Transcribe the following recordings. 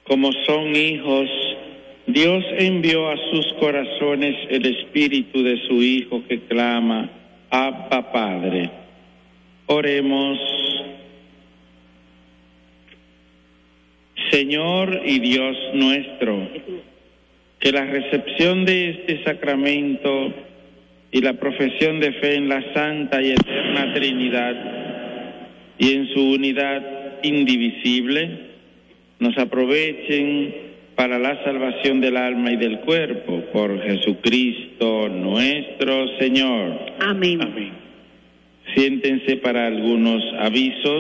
Como son hijos, Dios envió a sus corazones el espíritu de su Hijo que clama, Abba Padre. Oremos. Señor y Dios nuestro, que la recepción de este sacramento y la profesión de fe en la Santa y Eterna Trinidad y en su unidad indivisible nos aprovechen para la salvación del alma y del cuerpo, por Jesucristo nuestro Señor. Amén. Amén. Siéntense para algunos avisos.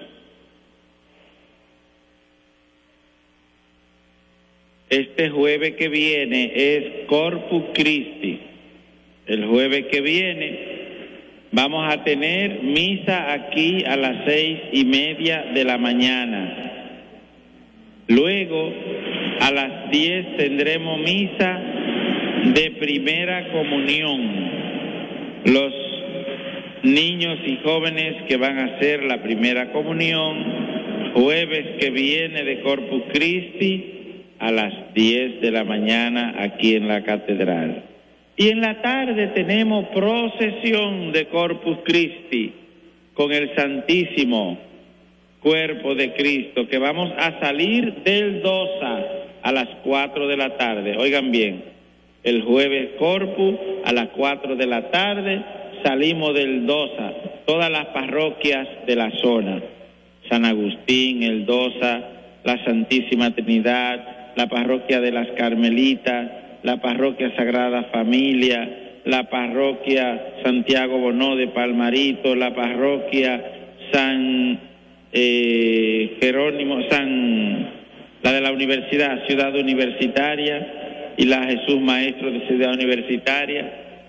Este jueves que viene es Corpus Christi. El jueves que viene vamos a tener misa aquí a las 6:30 de la mañana. Luego, a las 10 tendremos misa de primera comunión. Los niños y jóvenes que van a hacer la primera comunión, jueves que viene de Corpus Christi, a las 10 de la mañana aquí en la catedral. Y en la tarde tenemos procesión de Corpus Christi con el Santísimo Cuerpo de Cristo, que vamos a salir del DOSA a las 4 de la tarde. Oigan bien, el jueves Corpus a las 4 de la tarde salimos del DOSA, todas las parroquias de la zona, San Agustín, el DOSA, la Santísima Trinidad, la parroquia de las Carmelitas, la parroquia Sagrada Familia, la parroquia Santiago Bonó de Palmarito, la parroquia San Jerónimo, la de la Universidad, Ciudad Universitaria, y la Jesús Maestro de Ciudad Universitaria.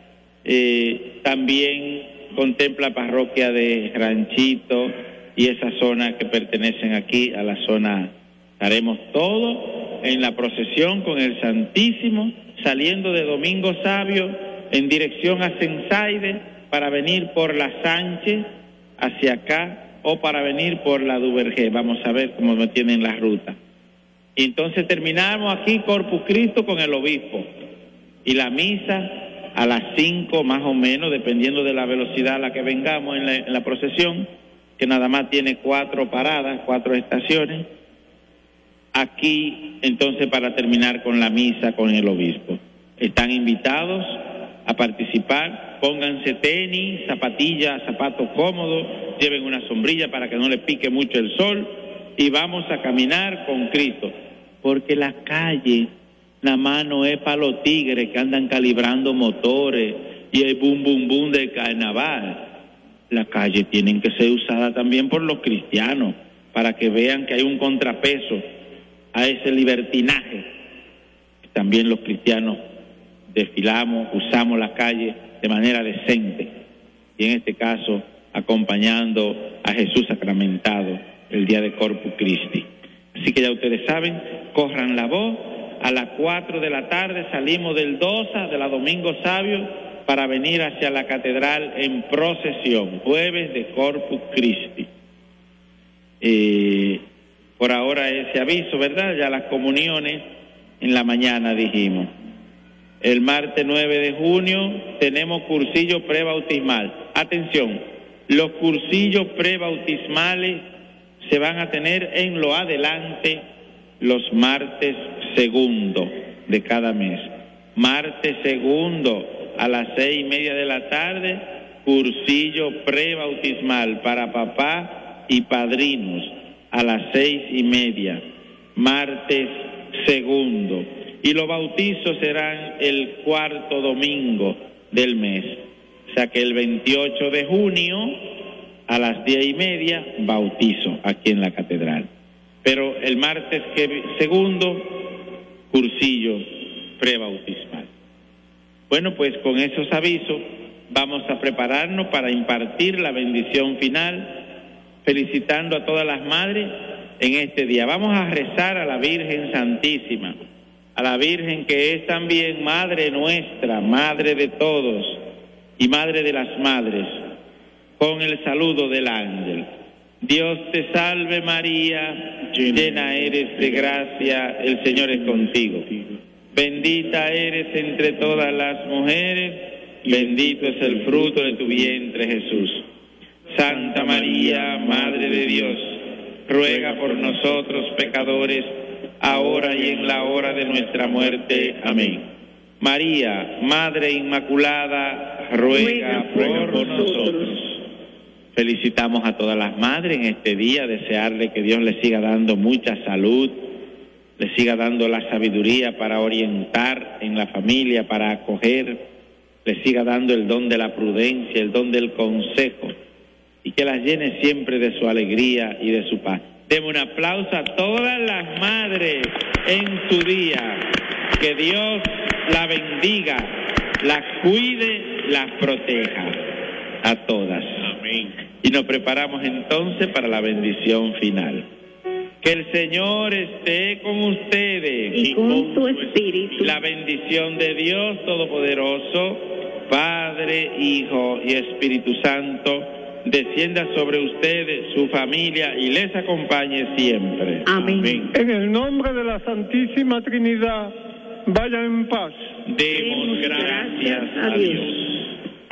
También contempla parroquia de Ranchito y esa zona que pertenecen aquí a la zona. Haremos todo en la procesión con el Santísimo, saliendo de Domingo Sabio en dirección a Sensaide para venir por la Sánchez hacia acá o para venir por la Duvergé. Vamos a ver cómo me tienen la ruta. Y entonces terminamos aquí Corpus Christi con el obispo y la misa a las 5 más o menos, dependiendo de la velocidad a la que vengamos en la procesión, que nada más tiene 4 paradas, 4 estaciones. Aquí, entonces, para terminar con la misa con el obispo. Están invitados a participar, pónganse tenis, zapatillas, zapatos cómodos, lleven una sombrilla para que no les pique mucho el sol y vamos a caminar con Cristo. Porque la calle nada más no es para los tigres que andan calibrando motores y el bum bum bum del carnaval. La calle tiene que ser usada también por los cristianos para que vean que hay un contrapeso a ese libertinaje. También los cristianos desfilamos, usamos la calle de manera decente y en este caso acompañando a Jesús sacramentado el día de Corpus Christi. Así que ya ustedes saben, corran la voz. A las 4 de la tarde salimos del DOSA, de la Domingo Sabio, para venir hacia la catedral en procesión, jueves de Corpus Christi. Por ahora ese aviso, ¿verdad? Ya las comuniones en la mañana dijimos. El martes 9 de junio tenemos cursillo prebautismal. Atención, los cursillos prebautismales se van a tener en lo adelante los martes segundo de cada mes. Martes segundo a las 6:30 de la tarde, cursillo prebautismal para papá y padrinos a las 6:30, martes segundo. Y los bautizos serán el 4º domingo del mes. O sea que el 28 de junio a las 10:30, bautizo aquí en la catedral. Pero el martes segundo, cursillo prebautismal. Bueno, pues con esos avisos vamos a prepararnos para impartir la bendición final, felicitando a todas las madres en este día. Vamos a rezar a la Virgen Santísima, a la Virgen que es también Madre nuestra, Madre de todos y Madre de las madres, con el saludo del ángel. Dios te salve María, llena eres de gracia, el Señor es contigo. Bendita eres entre todas las mujeres, bendito es el fruto de tu vientre Jesús. Santa María, Madre de Dios, ruega por nosotros pecadores, ahora y en la hora de nuestra muerte. Amén. María, Madre Inmaculada, ruega por nosotros. Felicitamos a todas las madres en este día, desearle que Dios les siga dando mucha salud, les siga dando la sabiduría para orientar en la familia, para acoger, les siga dando el don de la prudencia, el don del consejo, y que las llene siempre de su alegría y de su paz. Demos un aplauso a todas las madres en su día. Que Dios la bendiga, las cuide, las proteja a todas. Amén. Y nos preparamos entonces para la bendición final. Que el Señor esté con ustedes y con su espíritu. La bendición de Dios Todopoderoso, Padre, Hijo y Espíritu Santo, descienda sobre ustedes, su familia y les acompañe siempre. Amén. Amén. En el nombre de la Santísima Trinidad, vayan en paz. Demos gracias a Dios.